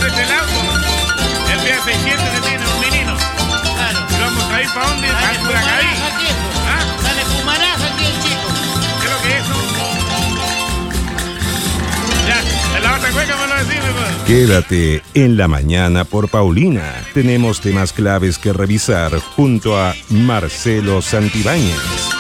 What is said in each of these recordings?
muestre el auto. El Fiat 600 que tiene un menino. Claro. Y vamos a ir para dónde, Dale para Curacaví. fumaraza aquí esto. ¿Ah? Dale fumaraza aquí el chico. ¿Qué es lo que es eso? Ya, en la otra cueca me lo decís, pues. Quédate en la mañana por Paulina. Tenemos temas claves que revisar junto a Marcelo Santibáñez.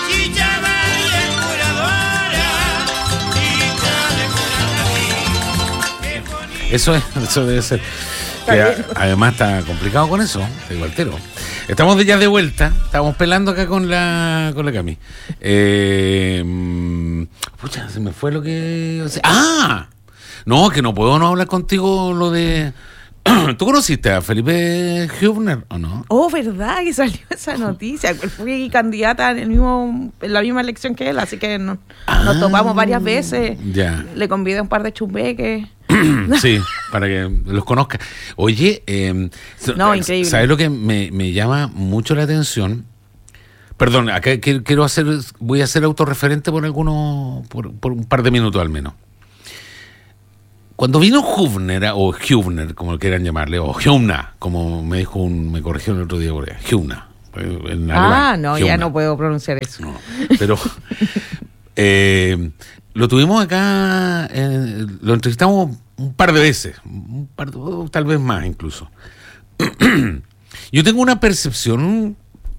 Eso debe ser. Que además está complicado con eso, te digo altero. Estamos ya de vuelta, estamos pelando acá con la Cami. Pucha, se me fue lo que... ¡Ah! No, que no puedo no hablar contigo lo de... ¿Tú conociste a Felipe Hübner o no? Oh, ¿verdad? Que salió esa noticia. Fui candidata en la misma elección que él, así que nos topamos varias veces. Ya. Le convidé un par de chumbeques. Sí, para que los conozca. Oye, no, increíble. ¿sabes lo que me llama mucho la atención? Perdón, acá voy a ser autorreferente por un par de minutos al menos. Cuando vino Hübner, o Hübner, como quieran llamarle, o Hübner, como me corrigió el otro día, Hübner. No, ya no puedo pronunciar eso. No, pero lo tuvimos acá, lo entrevistamos un par de veces, tal vez más incluso. Yo tengo una percepción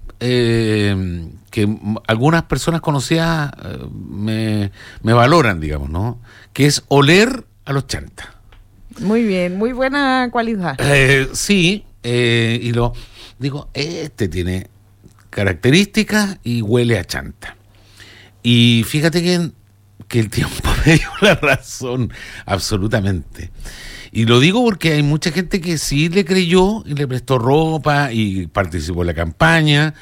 que algunas personas conocidas me valoran, digamos, ¿no? Que es oler a los chantas. Muy bien, muy buena cualidad. Sí, y lo digo, este tiene características y huele a chanta. Y fíjate que el tiempo me dio la razón, absolutamente. Y lo digo porque hay mucha gente que sí le creyó y le prestó ropa y participó en la campaña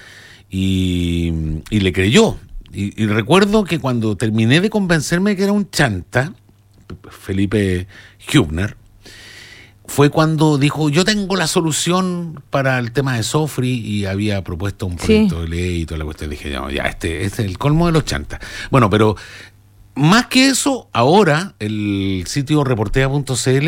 y le creyó. Y recuerdo que cuando terminé de convencerme que era un chanta, Felipe Hübner, fue cuando dijo, yo tengo la solución para el tema de Sofri, y había propuesto un proyecto de ley y toda la cuestión. Dije, no, ya, este es el colmo de los chantas. Bueno, pero más que eso, ahora el sitio reportea.cl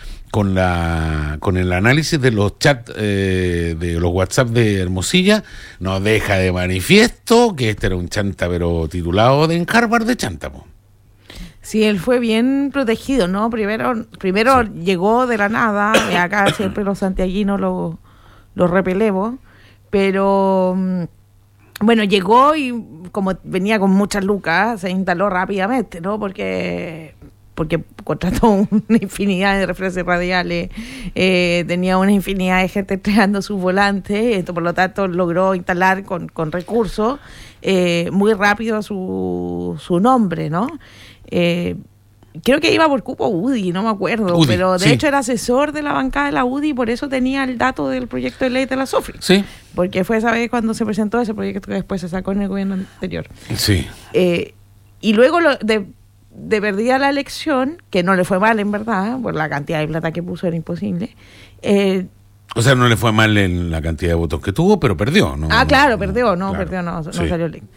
con el análisis de los chats de los WhatsApp de Hermosilla nos deja de manifiesto que este era un chanta, pero titulado en Harvard de chanta, po. Sí, él fue bien protegido, ¿no? Primero sí. Llegó de la nada, acá siempre los santiaguinos los repelemos, pero bueno, llegó y como venía con muchas lucas, se instaló rápidamente, ¿no? Porque contrató una infinidad de refrescos radiales, tenía una infinidad de gente entregando sus volantes, por lo tanto logró instalar con recursos muy rápido su nombre, ¿no? Creo que iba por cupo UDI, no me acuerdo, UDI, pero de sí. hecho era asesor de la bancada de la UDI y por eso tenía el dato del proyecto de ley de la Sofri. Sí. Porque fue esa vez cuando se presentó ese proyecto que después se sacó en el gobierno anterior. Sí. Y luego de perdida la elección, que no le fue mal en verdad, por la cantidad de plata que puso era imposible. O sea, no le fue mal en la cantidad de votos que tuvo, pero perdió, ¿no? Claro, perdió, no sí. salió ley.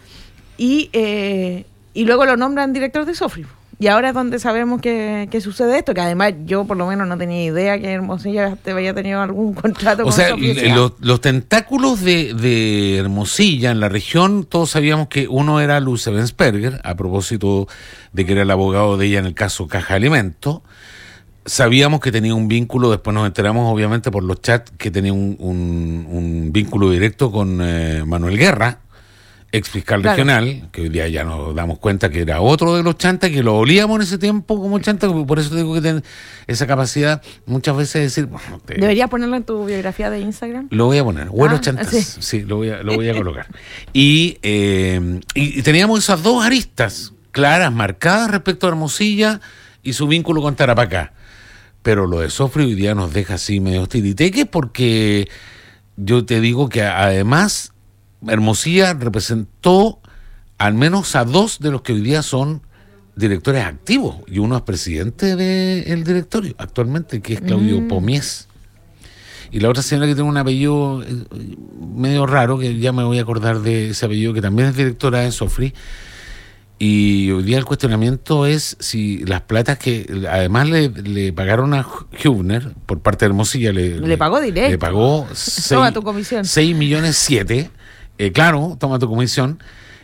Y luego lo nombran director de Sofri. Y ahora es donde sabemos que sucede esto, que además yo por lo menos no tenía idea que Hermosilla había tenido algún contrato con Sofri. O sea, los tentáculos de Hermosilla en la región, todos sabíamos que uno era Luz Ebensperger, a propósito de que era el abogado de ella en el caso Caja Alimentos. Sabíamos que tenía un vínculo, después nos enteramos obviamente por los chats que tenía un vínculo directo con Manuel Guerra, ex fiscal regional, que hoy día ya nos damos cuenta que era otro de los chantas, que lo olíamos en ese tiempo como chanta, por eso digo que tiene esa capacidad muchas veces de decir... Bueno, ¿Deberías ponerlo en tu biografía de Instagram? Lo voy a poner, Güeros Chantas, sí, lo voy a colocar. Y teníamos esas dos aristas claras, marcadas respecto a Hermosilla y su vínculo con Tarapacá. Pero lo de Sofri hoy día nos deja así medio tiriteque, porque yo te digo que además Hermosilla representó al menos a dos de los que hoy día son directores activos, y uno es presidente del directorio actualmente, que es Claudio Pomies, y la otra señora que tiene un apellido medio raro, que ya me voy a acordar de ese apellido, que también es directora de Sofri, Y hoy día el cuestionamiento es si las platas que además le pagaron a Hübner por parte de Hermosilla, Le pagó directo. Le pagó Toma tu comisión. 6 millones 7. Claro, toma tu comisión.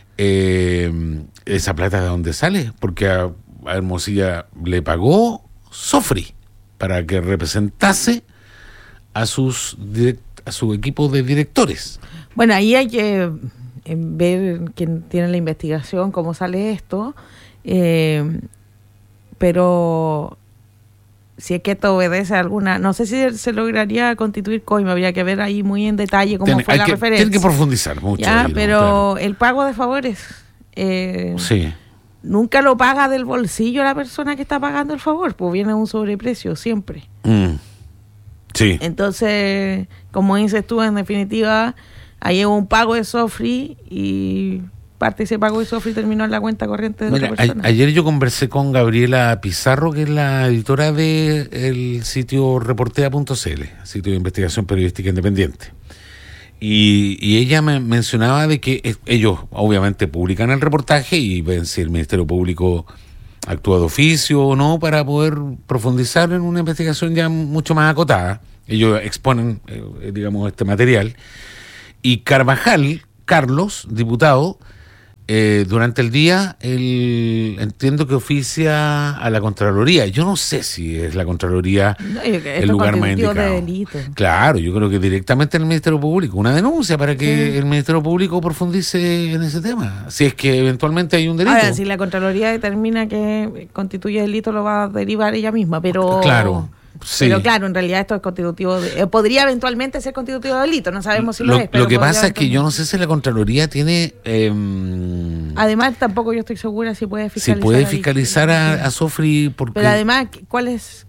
Esa plata de dónde sale, porque a Hermosilla le pagó Sofri para que representase a su equipo de directores. Bueno, ahí hay que ver quién tiene la investigación, cómo sale esto, pero si es que esto obedece a alguna, no sé si se lograría constituir coima, habría que ver ahí muy en detalle cómo fue la referencia. Tiene que profundizar mucho. Ya, ahí, ¿no? pero Claro. el pago de favores, Sí. nunca lo paga del bolsillo la persona que está pagando el favor, pues viene un sobreprecio siempre. Sí. Entonces, como dices tú, en definitiva, ahí hubo un pago de Sofri y parte de ese pago de Sofri terminó en la cuenta corriente de Mira, otra persona. ayer yo conversé con Gabriela Pizarro, que es la editora del sitio reportea.cl, sitio de investigación periodística independiente. Y ella me mencionaba de que ellos obviamente publican el reportaje y ven si el Ministerio Público actúa de oficio o no para poder profundizar en una investigación ya mucho más acotada. Ellos exponen, digamos, este material. Y Carvajal, Carlos, diputado, durante el día, entiendo que oficia a la Contraloría. Yo no sé si es la Contraloría No, yo creo que el esto lugar más constitutivo indicado. de delito. Claro, yo creo que directamente en el Ministerio Público. Una denuncia para que el Ministerio Público profundice en ese tema. Si es que eventualmente hay un delito. Ahora, si la Contraloría determina que constituye delito, lo va a derivar ella misma, pero... Claro. Sí. Pero claro, en realidad esto es constitutivo podría eventualmente ser constitutivo de delito, no sabemos si lo es. Pero lo que podría pasa es que yo no eventualmente. sé si la Contraloría tiene... Además, tampoco yo estoy segura si puede fiscalizar. si puede ahí. fiscalizar a Sofri porque... Pero además, ¿cuál es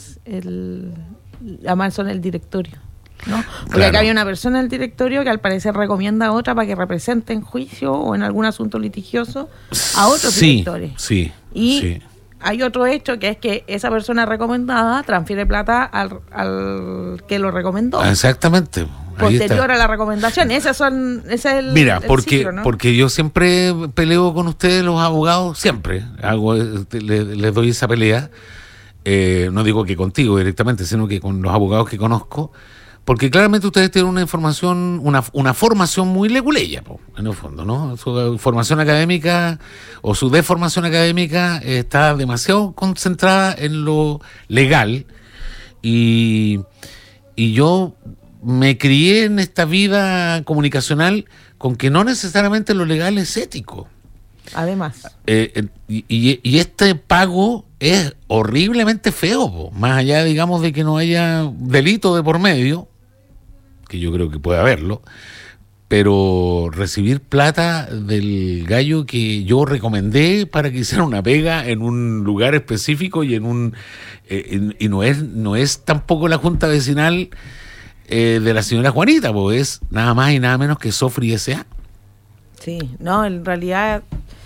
además son el directorio? ¿No? Porque Claro. acá había una persona en el directorio que al parecer recomienda a otra para que represente en juicio o en algún asunto litigioso a otros directores. Sí, Y sí. hay otro hecho que es que esa persona recomendada transfiere plata al que lo recomendó. Exactamente. Ahí Posterior está. a la recomendación. ese es el Mira, el porque ciclo, ¿no? porque yo siempre peleo con ustedes los abogados, siempre les doy esa pelea. No digo que contigo directamente, sino que con los abogados que conozco, porque claramente ustedes tienen una información, una formación muy leguleya, en el fondo, ¿no? Su formación académica o su deformación académica está demasiado concentrada en lo legal y yo me crié en esta vida comunicacional con que no necesariamente lo legal es ético. Además. Y este pago es horriblemente feo, más allá, digamos, de que no haya delito de por medio, que yo creo que puede haberlo, pero recibir plata del gallo que yo recomendé para que hiciera una pega en un lugar específico y y no es tampoco la junta vecinal de la señora Juanita, pues es nada más y nada menos que Sofri S.A. Sí, no, en realidad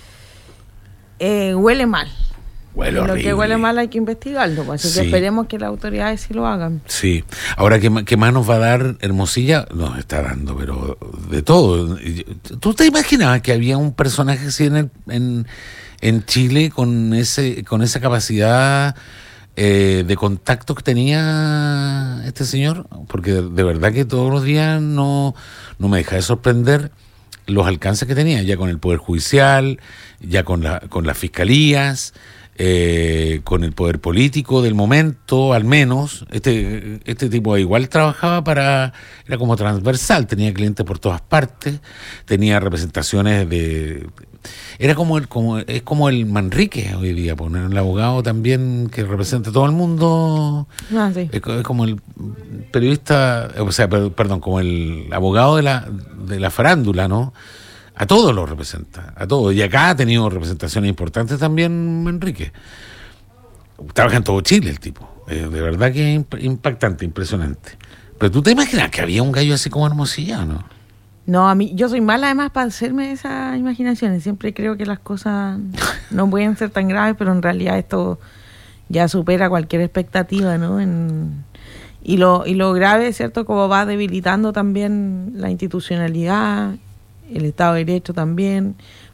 huele mal. Huele Lo horrible. que huele mal hay que investigarlo, pues, así que Sí. esperemos que las autoridades sí lo hagan. Sí, ahora ¿qué más nos va a dar Hermosilla? Nos está dando, pero de todo. ¿Tú te imaginabas que había un personaje así en Chile con esa capacidad de contacto que tenía este señor? Porque de verdad que todos los días no me deja de sorprender los alcances que tenía, ya con el Poder Judicial, ya con las fiscalías, con el poder político del momento, al menos. Este tipo igual trabajaba era como transversal, tenía clientes por todas partes, tenía representaciones era como el Manrique hoy día, poner el abogado también que representa a todo el mundo. Ah, sí. Es como el periodista, o sea, perdón, como el abogado de la farándula, ¿no? A todos los representa, a todos. Y acá ha tenido representaciones importantes también Manrique. Trabaja en todo Chile el tipo. De verdad que es impactante, impresionante. Pero tú te imaginas que había un gallo así como Hermosilla, ¿no? No, yo soy mala además para hacerme esas imaginaciones. Siempre creo que las cosas no pueden ser tan graves, pero en realidad esto ya supera cualquier expectativa, ¿no? Y lo grave, ¿cierto? Como va debilitando también la institucionalidad, el Estado de Derecho también,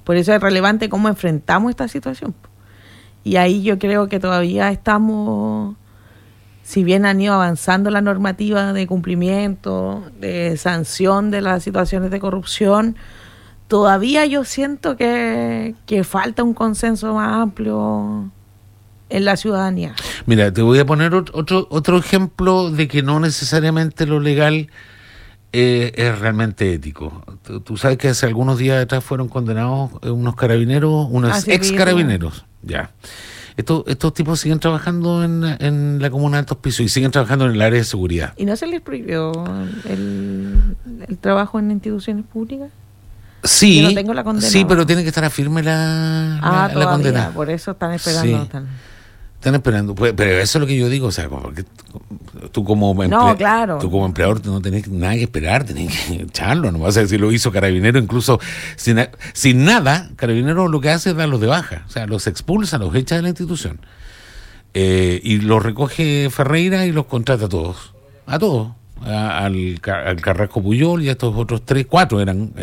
Por eso es relevante cómo enfrentamos esta situación. Y ahí yo creo que todavía estamos, si bien han ido avanzando la normativa de cumplimiento, de sanción de las situaciones de corrupción, todavía yo siento que falta un consenso más amplio en la ciudadanía. Mira, te voy a poner otro ejemplo de que no necesariamente lo legal es realmente ético. Tú sabes que hace algunos días atrás fueron condenados unos carabineros, unos ex carabineros. Ya. Estos tipos siguen trabajando en la comuna de Alto Hospicio y siguen trabajando en el área de seguridad. ¿Y no se les prohibió el trabajo en instituciones públicas? Sí, yo no tengo la condena. Sí, pero tiene que estar a firme la condena. Por eso están esperando. Sí. Están esperando, pero eso es lo que yo digo, o sea, porque tú como claro. Tú como empleador no tenés nada que esperar, tenés que echarlo, no vas a decir lo hizo Carabinero, incluso sin nada, Carabinero lo que hace es darlos de baja, o sea, los expulsa, los echa de la institución, y los recoge Ferreira y los contrata a todos, al Carrasco Puyol y a estos otros 4 eran,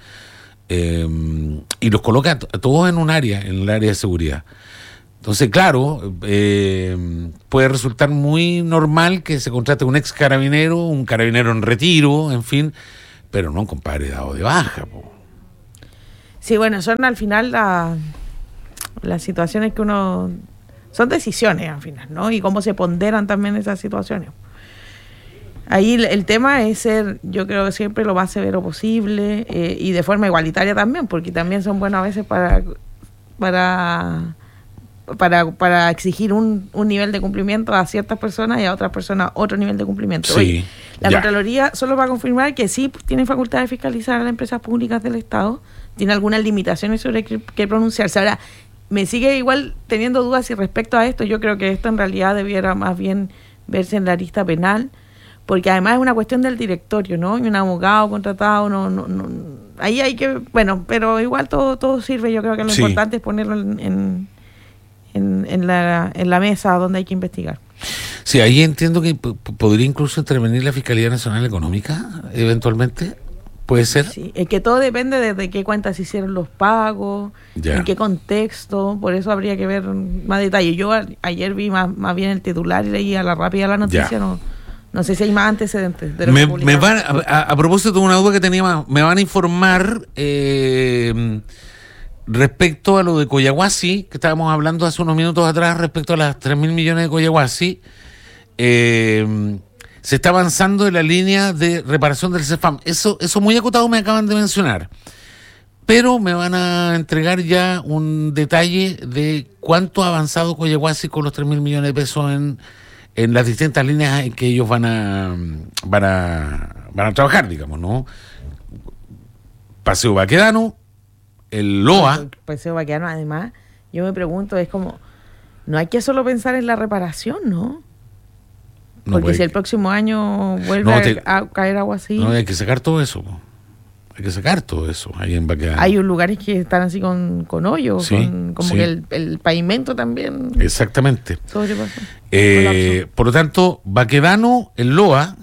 y los coloca a todos en un área, en el área de seguridad. Entonces, claro, puede resultar muy normal que se contrate un ex carabinero, un carabinero en retiro, en fin, pero no un compadre dado de baja. Po. Sí, bueno, son al final las situaciones que uno... Son decisiones al final, ¿no? Y cómo se ponderan también esas situaciones. Ahí el tema es ser, yo creo que siempre lo más severo posible y de forma igualitaria también, porque también son buenos a veces para exigir un nivel de cumplimiento a ciertas personas y a otras personas otro nivel de cumplimiento. Sí, oye, la Contraloría solo va a confirmar que sí tiene facultad de fiscalizar a las empresas públicas del Estado, tiene algunas limitaciones sobre qué pronunciarse. Ahora, me sigue igual teniendo dudas y respecto a esto, yo creo que esto en realidad debiera más bien verse en la lista penal, porque además es una cuestión del directorio, ¿no? Y un abogado contratado, no ahí hay que, bueno, pero igual todo sirve, yo creo que lo importante es ponerlo en la mesa donde hay que investigar. Sí, ahí entiendo que podría incluso intervenir la Fiscalía Nacional Económica, eventualmente, puede ser. Sí, es que todo depende de qué cuentas hicieron los pagos, en qué contexto, por eso habría que ver más detalle. Yo ayer vi más bien el titular y leí a la rápida la noticia, no sé si hay más antecedentes. De a propósito de una duda que tenía, me van a informar... respecto a lo de Coyahuasi, que estábamos hablando hace unos minutos atrás, respecto a las 3.000 millones de Coyahuasi, se está avanzando en la línea de reparación del CEFAM. Eso muy acotado me acaban de mencionar. Pero me van a entregar ya un detalle de cuánto ha avanzado Coyahuasi con los 3.000 millones de pesos en las distintas líneas en que ellos van a trabajar, digamos, ¿no? Paseo Baquedano, el LOA. El Paseo Baquedano, además, yo me pregunto, es como, no hay que solo pensar en la reparación, ¿no? Porque si el próximo año vuelve a caer agua así... No, hay que sacar todo eso, hay que sacar todo eso ahí en Baquedano. Hay lugares que están así con hoyos, sí, como que el pavimento también... Exactamente. Sobrepasó. Por lo tanto, Baquedano, el LOA,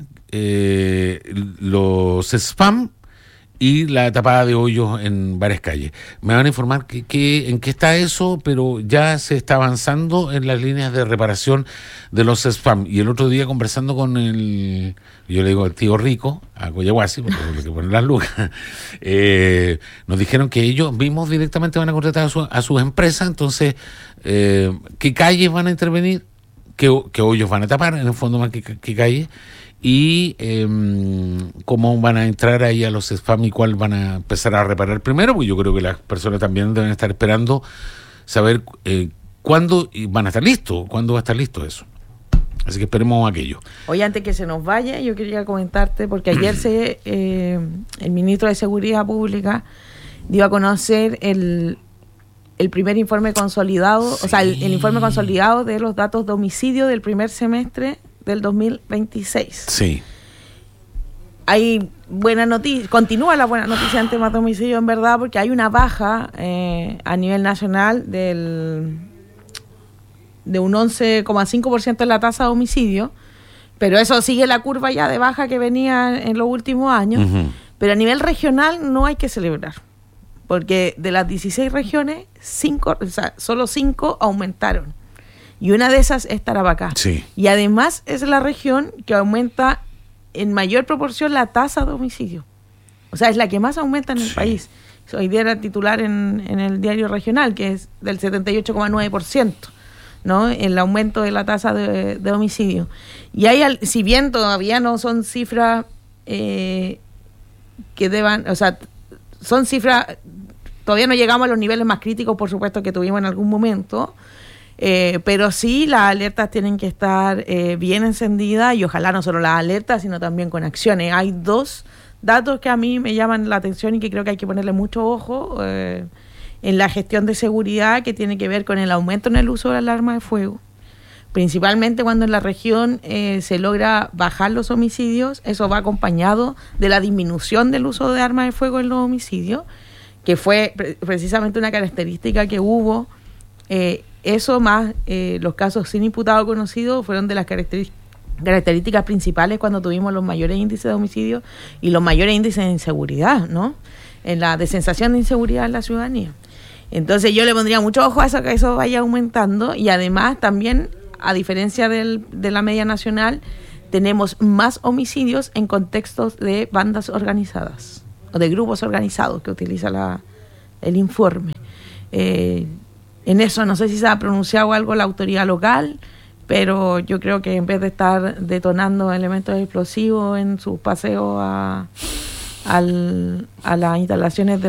los spam y la tapada de hoyos en varias calles. Me van a informar en qué está eso, pero ya se está avanzando en las líneas de reparación de los spam. Y el otro día conversando con yo le digo al tío Rico, a Coyahuasi, porque le que poner las lucas, nos dijeron que ellos mismos directamente van a contratar a sus empresas, entonces, ¿qué calles van a intervenir? ¿Qué hoyos van a tapar? En el fondo, más que calles. Y cómo van a entrar ahí a los spam y cuál van a empezar a reparar primero, porque yo creo que las personas también deben estar esperando saber cuándo van a estar listos, cuándo va a estar listo eso. Así que esperemos aquello. Oye, antes que se nos vaya, yo quería comentarte, porque ayer el ministro de Seguridad Pública dio a conocer el primer informe consolidado, sí. O sea, el informe consolidado de los datos de homicidio del primer semestre del 2026. Sí. Hay buena noticia, continúa la buena noticia en temas de homicidio, en verdad, porque hay una baja a nivel nacional de un 11,5% en la tasa de homicidio, pero eso sigue la curva ya de baja que venía en los últimos años. Uh-huh. Pero a nivel regional no hay que celebrar, porque de las 16 regiones, solo 5 aumentaron. Y una de esas es Tarapacá. Sí. Y además es la región que aumenta en mayor proporción la tasa de homicidio. O sea, es la que más aumenta en el país. Hoy día era titular en el diario regional, que es del 78,9%, ¿no? El aumento de la tasa de homicidio. Y hay, si bien todavía no son cifras que deban, o sea, son cifras, todavía no llegamos a los niveles más críticos, por supuesto, que tuvimos en algún momento, pero sí las alertas tienen que estar bien encendidas, y ojalá no solo las alertas, sino también con acciones. Hay 2 datos que a mí me llaman la atención y que creo que hay que ponerle mucho ojo en la gestión de seguridad, que tiene que ver con el aumento en el uso del arma de fuego. Principalmente cuando en la región se logra bajar los homicidios, eso va acompañado de la disminución del uso de armas de fuego en los homicidios, que fue precisamente una característica que hubo. Eso más los casos sin imputado conocido fueron de las características principales cuando tuvimos los mayores índices de homicidio y los mayores índices de inseguridad, ¿no? En la de sensación de inseguridad en la ciudadanía. Entonces yo le pondría mucho ojo a eso, que eso vaya aumentando, y además también, a diferencia de la media nacional, tenemos más homicidios en contextos de bandas organizadas o de grupos organizados, que utiliza el informe. En eso no sé si se ha pronunciado algo la autoridad local, pero yo creo que en vez de estar detonando elementos explosivos en sus paseos a las instalaciones de